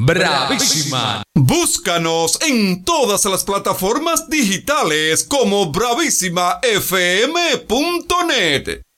Bravísima. Búscanos en todas las plataformas digitales como bravísimafm.net.